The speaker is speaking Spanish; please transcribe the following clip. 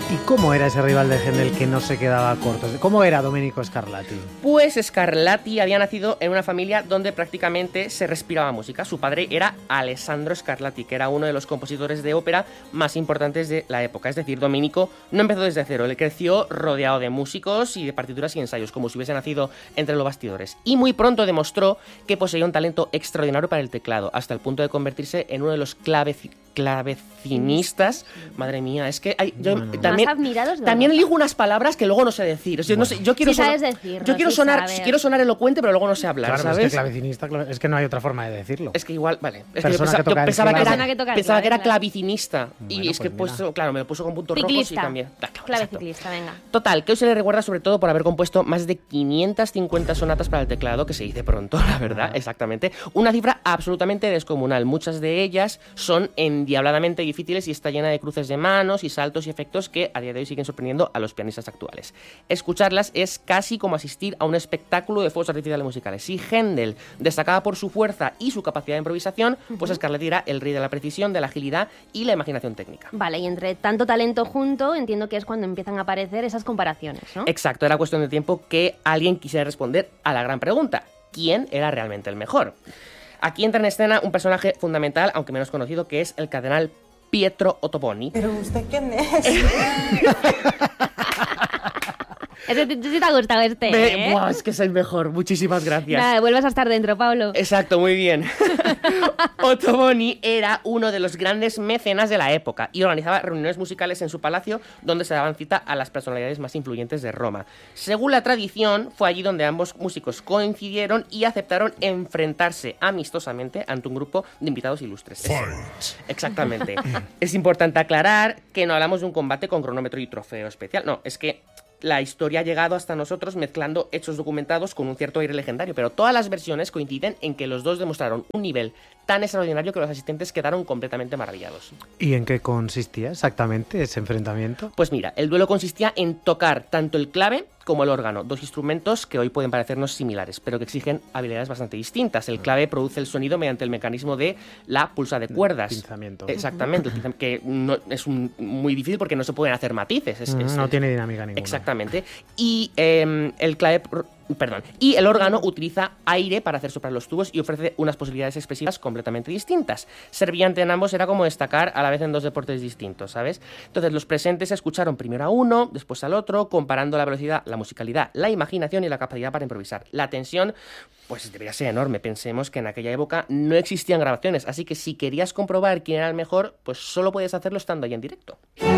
¿Y cómo era ese rival de Händel que no se quedaba corto? ¿Cómo era Domenico Scarlatti? Pues Scarlatti había nacido en una familia donde prácticamente se respiraba música. Su padre era Alessandro Scarlatti, que era uno de los compositores de ópera más importantes de la época. Es decir, Domenico no empezó desde cero, él creció rodeado de músicos y de partituras y ensayos, como si hubiese nacido entre los bastidores. Y muy pronto demostró que poseía un talento extraordinario para el teclado, hasta el punto de convertirse en uno de los clavecinistas. Madre mía, es que también elijo unas palabras que luego no sé decir. O sea, no sé, yo quiero quiero sonar elocuente, pero luego no sé hablar, claro, ¿sabes? Es que clavecinista, es que no hay otra forma de decirlo. Es que igual, vale. Es Persona que yo pensaba que era clavicinista. Bueno, Y es que, pues, claro, me lo puso con puntos ciclista. rojos y también. Claveciclista, venga. Total, que hoy se le recuerda sobre todo por haber compuesto más de 550 sonatas para el teclado, que se dice pronto, la verdad, exactamente. Una cifra absolutamente descomunal. Muchas de ellas son endiabladamente difíciles y está llena de cruces de manos y saltos y efectos que a día de hoy siguen sorprendiendo a los pianistas actuales. Escucharlas es casi como asistir a un espectáculo de fuegos artificiales musicales. Si Händel destacaba por su fuerza y su capacidad de improvisación, pues Scarlatti era el rey de la precisión, de la agilidad y la imaginación técnica. Vale, y entre tanto talento junto, entiendo que es cuando empiezan a aparecer esas comparaciones, ¿no? Exacto, era cuestión de tiempo que alguien quisiera responder a la gran pregunta: ¿quién era realmente el mejor? Aquí entra en escena un personaje fundamental, aunque menos conocido, que es el cardenal Pietro Ottoboni. ¿Pero usted quién es? Ese sí te ha gustado ¿eh? Buah, es que es el mejor, muchísimas gracias. Nada, vuelvas a estar dentro, Pablo. Exacto, muy bien. Ottoboni era uno de los grandes mecenas de la época y organizaba reuniones musicales en su palacio donde se daban cita a las personalidades más influyentes de Roma. Según la tradición, fue allí donde ambos músicos coincidieron y aceptaron enfrentarse amistosamente ante un grupo de invitados ilustres. Exactamente. Es importante aclarar que no hablamos de un combate con cronómetro y trofeo especial, no, es que la historia ha llegado hasta nosotros mezclando hechos documentados con un cierto aire legendario, pero todas las versiones coinciden en que los dos demostraron un nivel tan extraordinario que los asistentes quedaron completamente maravillados. ¿Y en qué consistía exactamente ese enfrentamiento? Pues mira, el duelo consistía en tocar tanto el clave como el órgano, dos instrumentos que hoy pueden parecernos similares, pero que exigen habilidades bastante distintas. El clave produce el sonido mediante el mecanismo de la pulsa de cuerdas. Pinzamiento. Exactamente, que no, es muy difícil porque no se pueden hacer matices. No tiene dinámica ninguna. Exactamente. Y el clave... Y el órgano utiliza aire para hacer soplar los tubos y ofrece unas posibilidades expresivas completamente distintas. Ser brillante en ambos era como destacar a la vez en dos deportes distintos, ¿sabes? Entonces los presentes escucharon primero a uno, después al otro, comparando la velocidad, la musicalidad, la imaginación y la capacidad para improvisar. La tensión, pues debería ser enorme. Pensemos que en aquella época no existían grabaciones, así que si querías comprobar quién era el mejor, pues solo podías hacerlo estando ahí en directo.